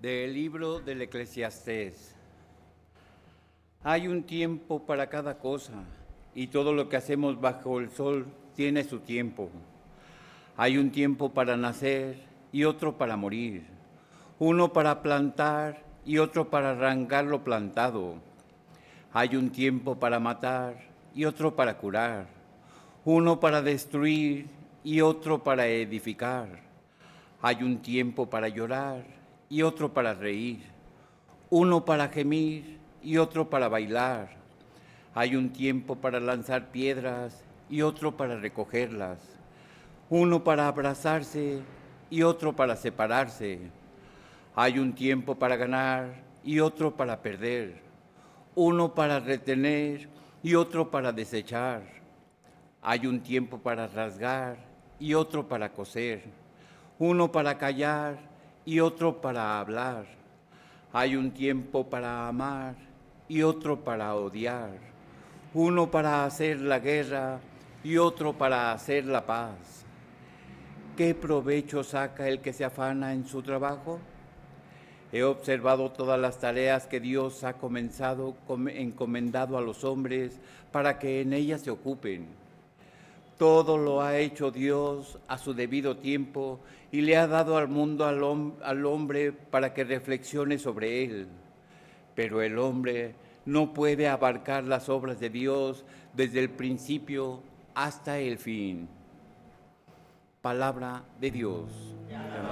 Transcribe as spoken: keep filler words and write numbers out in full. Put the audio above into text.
Del libro del Eclesiastés. Hay un tiempo para cada cosa, y todo lo que hacemos bajo el sol tiene su tiempo. Hay un tiempo para nacer y otro para morir, uno para plantar y otro para arrancar lo plantado. Hay un tiempo para matar y otro para curar, uno para destruir y otro para edificar. Hay un tiempo para llorar y otro para reír, uno para gemir y otro para bailar. Hay un tiempo para lanzar piedras y otro para recogerlas, uno para abrazarse y otro para separarse. Hay un tiempo para ganar y otro para perder, uno para retener y otro para desechar. Hay un tiempo para rasgar y otro para coser, uno para callar y otro para hablar. Hay un tiempo para amar y otro para odiar, uno para hacer la guerra y otro para hacer la paz. ¿Qué provecho saca el que se afana en su trabajo? He observado todas las tareas que Dios ha comenzado, encomendado a los hombres para que en ellas se ocupen. Todo lo ha hecho Dios a su debido tiempo y le ha dado al mundo al, hom- al hombre para que reflexione sobre él. Pero el hombre no puede abarcar las obras de Dios desde el principio hasta el fin. Palabra de Dios.